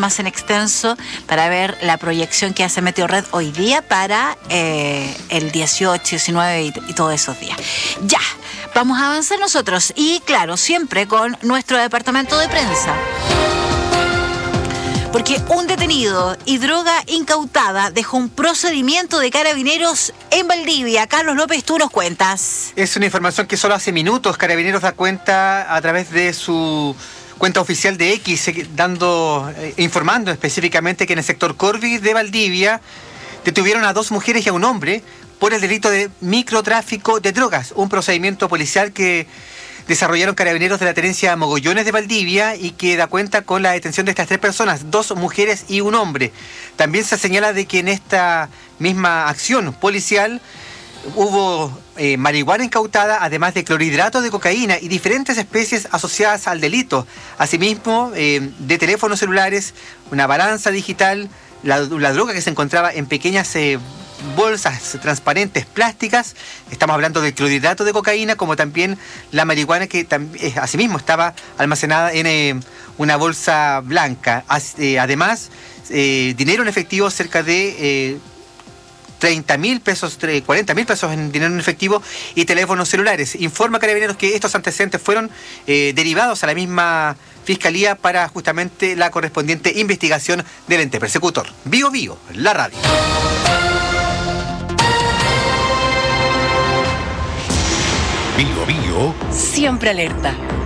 más en extenso para ver la proyección que hace Meteorred hoy día para el 18, 19 y todos esos días. Ya, vamos a avanzar nosotros y claro, siempre con nuestro departamento de prensa. Porque un detenido y droga incautada dejó un procedimiento de Carabineros en Valdivia. Carlos López, tú nos cuentas. Es una información que solo hace minutos Carabineros da cuenta a través de su cuenta oficial de X, informando específicamente que en el sector Corvi de Valdivia detuvieron a 2 mujeres y a un hombre por el delito de microtráfico de drogas, un procedimiento policial que desarrollaron Carabineros de la Tenencia Mogollones de Valdivia y que da cuenta con la detención de estas 3 personas, 2 mujeres y un hombre. También se señala de que en esta misma acción policial hubo marihuana incautada, además de clorhidrato de cocaína y diferentes especies asociadas al delito. Asimismo, de teléfonos celulares, una balanza digital, la droga que se encontraba en pequeñas bolsas transparentes plásticas. Estamos hablando del clorhidrato de cocaína, como también la marihuana que asimismo estaba almacenada en una bolsa blanca. Además, dinero en efectivo, cerca de 30.000 pesos, 40.000 pesos en dinero en efectivo y teléfonos celulares. Informa Carabineros que estos antecedentes fueron derivados a la misma Fiscalía para justamente la correspondiente investigación del ente persecutor. Bio Bio, la radio. Bio Bio. Siempre alerta.